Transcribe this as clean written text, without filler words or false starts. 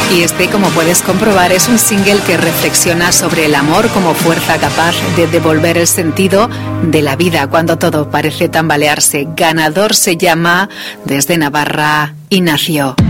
Y este, como puedes comprobar, es un single que reflexiona sobre el amor como fuerza capaz de devolver el sentido de la vida cuando todo parece tambalearse. Ganador se llama Desde Navarra y nació.